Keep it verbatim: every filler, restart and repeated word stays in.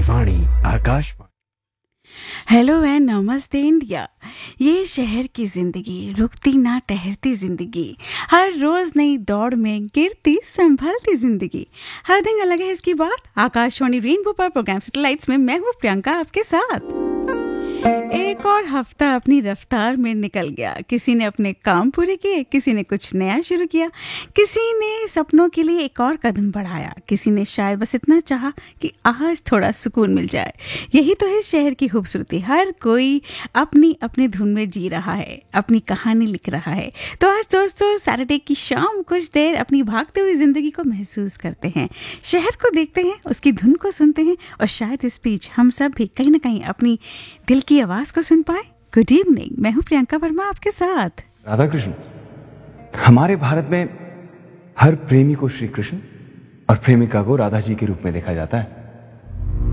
Akashvani Akashvani. Hello and नमस्ते India. ये शहर की जिंदगी, रुकती ना ठहरती जिंदगी, हर रोज नई दौड़ में गिरती संभलती जिंदगी, हर दिन अलग है इसकी बात। आकाशवाणी रेनबो पर प्रोग्राम सैटेलाइट्स में मैं हूँ प्रियंका आपके साथ। एक और हफ्ता अपनी रफ्तार में निकल गया। किसी ने अपने काम पूरे किए, किसी ने कुछ नया शुरू किया, किसी ने सपनों के लिए एक और कदम बढ़ाया, किसी ने शायद बस इतना चाहा कि आज थोड़ा सुकून मिल जाए। यही तो है शहर की खूबसूरती। हर कोई अपनी अपनी धुन में जी रहा है, अपनी कहानी लिख रहा है। तो आज दोस्तों सैटरडे की शाम कुछ देर अपनी भागती हुई जिंदगी को महसूस करते हैं, शहर को देखते हैं, उसकी धुन को सुनते हैं और शायद इस बीच हम सब भी कहीं ना कहीं अपनी दिल की आवाज को सुन पाए। गुड इवनिंग, मैं हूँ प्रियंका वर्मा आपके साथ। राधा कृष्ण, हमारे भारत में हर प्रेमी को श्री कृष्ण और प्रेमिका को राधा जी के रूप में देखा जाता है।